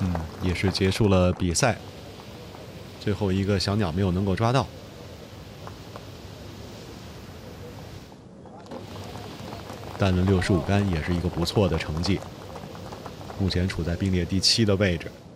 也是结束了比赛。最后一个小鸟没有能够抓到。单轮65杆也是一个不错的成绩，目前处在并列第7的位置。